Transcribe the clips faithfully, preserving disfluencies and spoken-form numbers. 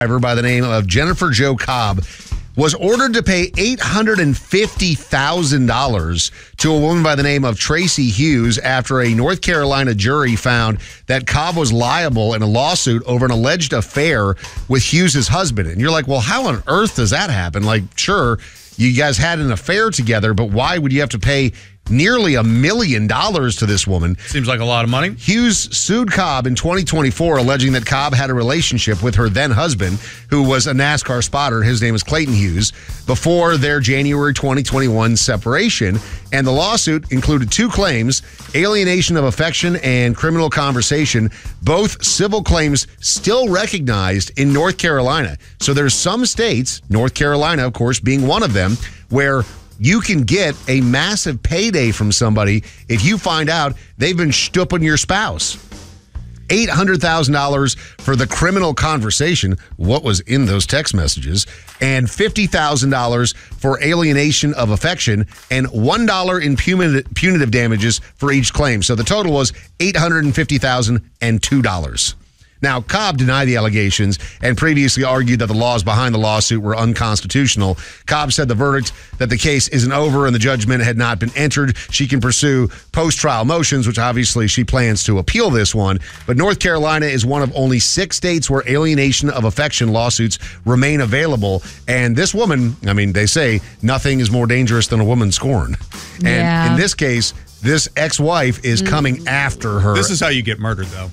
driver by the name of Jennifer Jo Cobb was ordered to pay eight hundred fifty thousand dollars to a woman by the name of Tracy Hughes after a North Carolina jury found that Cobb was liable in a lawsuit over an alleged affair with Hughes' husband. And you're like, well, how on earth does that happen? Like, sure, you guys had an affair together, but why would you have to pay nearly a million dollars to this woman? Seems like a lot of money. Hughes sued Cobb in twenty twenty-four, alleging that Cobb had a relationship with her then husband, who was a NASCAR spotter. His name is Clayton Hughes, before their January twenty twenty-one separation. And the lawsuit included two claims: alienation of affection and criminal conversation, both civil claims still recognized in North Carolina. So there's some states, North Carolina, of course, being one of them, where you can get a massive payday from somebody if you find out they've been stooping your spouse. eight hundred thousand dollars for the criminal conversation, what was in those text messages, and fifty thousand dollars for alienation of affection, and one dollar in punitive damages for each claim. So the total was eight hundred fifty thousand dollars and two dollars. Now, Cobb denied the allegations and previously argued that the laws behind the lawsuit were unconstitutional. Cobb said the verdict that the case isn't over and the judgment had not been entered. She can pursue post-trial motions, which obviously she plans to appeal this one. But North Carolina is one of only six states where alienation of affection lawsuits remain available. And this woman, I mean, they say nothing is more dangerous than a woman scorned. And Yeah. in this case, this ex-wife is coming after her. This is how you get murdered, though.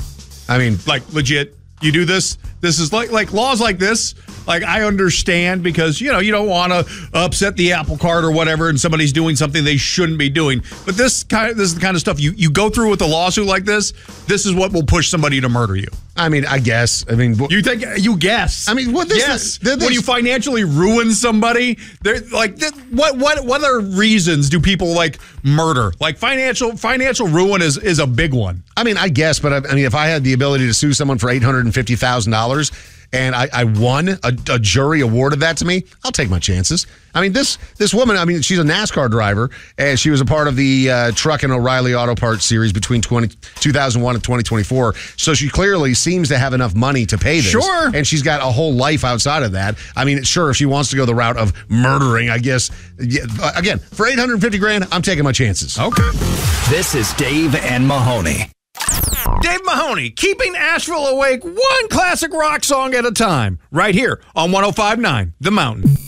I mean, like, legit, you do this. This is like like laws like this. Like, I understand because, you know, you don't want to upset the apple cart or whatever, and somebody's doing something they shouldn't be doing. But this kind of, this is the kind of stuff you, you go through with a lawsuit like this. This is what will push somebody to murder you. I mean, I guess. I mean, you think you guess? I mean, what this? Yes. This, when you financially ruin somebody, they're like, th- what what what other reasons do people like murder? Like financial financial ruin is is a big one. I mean, I guess, but I, I mean, if I had the ability to sue someone for eight hundred and fifty thousand dollars. And I, I won, a, a jury awarded that to me, I'll take my chances. I mean, this this woman, I mean, she's a NASCAR driver, and she was a part of the uh, Truck and O'Reilly Auto Parts series between twenty, two thousand one and twenty twenty-four. So she clearly seems to have enough money to pay this. Sure. And she's got a whole life outside of that. I mean, sure, if she wants to go the route of murdering, I guess, yeah, again, for eight hundred fifty grand, I'm taking my chances. Okay. This is Dave and Mahoney. Dave Mahoney, keeping Asheville awake one classic rock song at a time, right here on one oh five point nine The Mountain.